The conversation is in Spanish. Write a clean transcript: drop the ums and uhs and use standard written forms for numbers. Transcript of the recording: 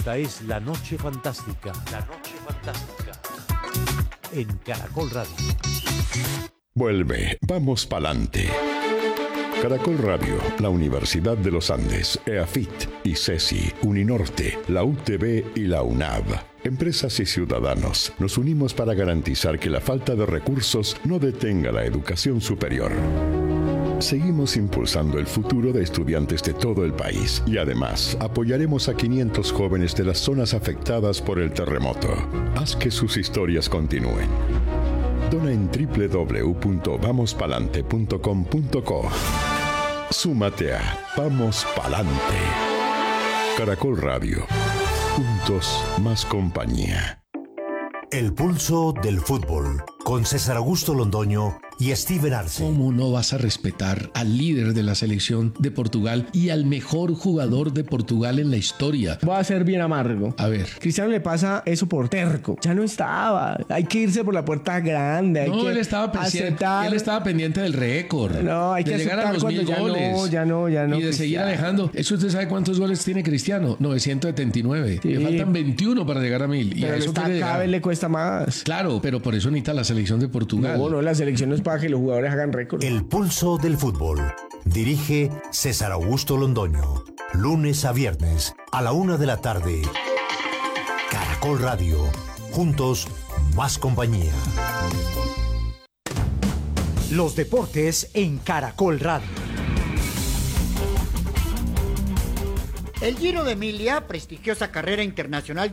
Esta es La Noche Fantástica. La Noche Fantástica. En Caracol Radio. Vuelve, vamos pa'lante. Caracol Radio, la Universidad de los Andes, EAFIT, ICESI, Uninorte, la UTB y la UNAV. Empresas y ciudadanos, nos unimos para garantizar que la falta de recursos no detenga la educación superior. Seguimos impulsando el futuro de estudiantes de todo el país y además apoyaremos a 500 jóvenes de las zonas afectadas por el terremoto. Haz que sus historias continúen. Dona en www.vamospalante.com.co. Súmate a Vamos Palante. Caracol Radio. Juntos, más compañía. El pulso del fútbol, con César Augusto Londoño y Steven Arce. ¿Cómo no vas a respetar al líder de la selección de Portugal y al mejor jugador de Portugal en la historia? Voy a ser bien amargo. A ver. Cristiano le pasa eso por terco. Ya no estaba. Hay que irse por la puerta grande. Él estaba pendiente del récord. No, hay que llegar a los 1000 goles. Ya no. Y de Cristiano. seguir alejando. ¿Eso usted sabe cuántos goles tiene Cristiano? 979. Sí. Le faltan 21 para llegar a 1000. Y pero a eso cada vez le cuesta más. Claro, pero por eso necesita la selección de Portugal. No, la selección no es para que los jugadores hagan récord. El pulso del fútbol. Dirige César Augusto Londoño. Lunes a viernes a la 1 de la tarde. Caracol Radio. Juntos, más compañía. Los deportes en Caracol Radio. El Giro de Emilia, prestigiosa carrera internacional